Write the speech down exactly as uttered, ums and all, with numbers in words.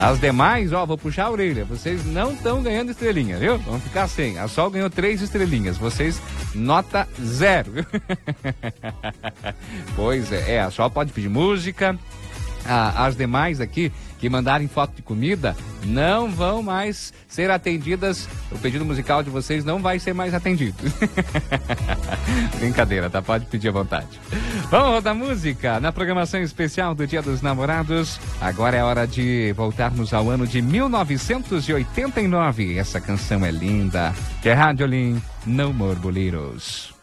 As demais, ó, vou puxar a orelha. Vocês não estão ganhando estrelinha, viu? Vamos ficar sem. A Sol ganhou três estrelinhas. Vocês, nota zero, viu? Pois é, é, a Sol pode pedir música. Ah, as demais aqui que mandarem foto de comida não vão mais ser atendidas. O pedido musical de vocês não vai ser mais atendido. Brincadeira, tá? Pode pedir à vontade. Vamos rodar música na programação especial do Dia dos Namorados. Agora é hora de voltarmos ao ano de mil novecentos e oitenta e nove. Essa canção é linda. Que é Rádio Olim, No More Boleros.